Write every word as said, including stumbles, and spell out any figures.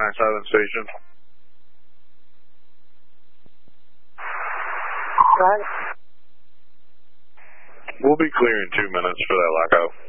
nine seven station. Right. We'll be clear in two minutes for that lockout.